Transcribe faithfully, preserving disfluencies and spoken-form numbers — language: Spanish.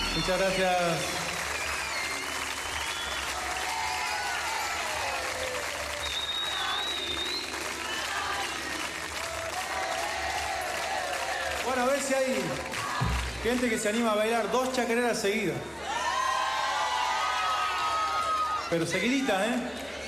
Muchas gracias. Bueno, a ver si hay gente que se anima a bailar dos chacareras seguidas. Pero seguiditas, ¿eh?